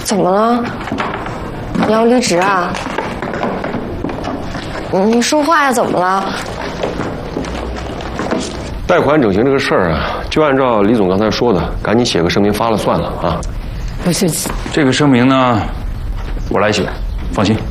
怎么了？你要离职啊？你说话呀？怎么了？ 贷款整形这个事儿啊，就按照李总刚才说的，赶紧写个声明发了算了啊。 不是， 这个声明呢，我来写，放心。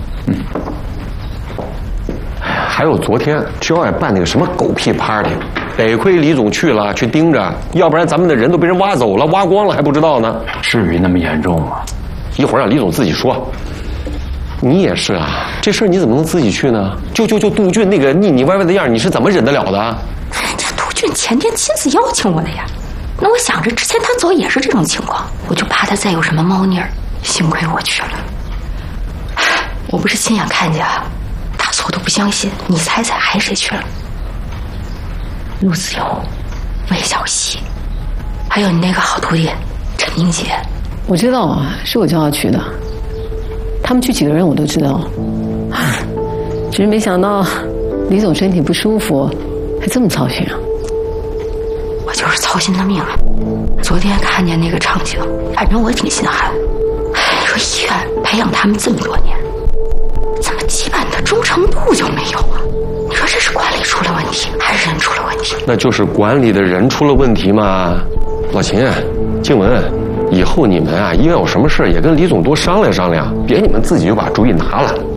还有昨天郊外办那个什么狗屁 party， 得亏李总去了，去盯着，要不然咱们的人都被人挖走了，挖光了还不知道呢。 至于那么严重吗？ 一会儿让李总自己说。你也是啊，这事儿你怎么能自己去呢？就杜俊那个腻腻歪歪的样，你是怎么忍得了的？ 人家杜俊前天亲自邀请我的呀。那我想着之前他走也是这种情况，我就怕他再有什么猫腻儿，幸亏我去了。我不是亲眼看见啊，大错都不相信。你猜猜还谁去了？陆子游、魏小溪，还有你那个好徒弟陈英杰。 我知道啊，是我叫他去的。他们去几个人我都知道，只是没想到李总身体不舒服，还这么操心啊！ 我就是操心的命啊！昨天看见那个场景，反正我挺心寒。你说医院培养他们这么多年，怎么基本的忠诚度就没有啊？你说这是管理出了问题，还是人出了问题？ 那就是管理的人出了问题嘛。老秦、静文，以后你们啊，医院有什么事也跟李总多商量商量，别你们自己就把主意拿了。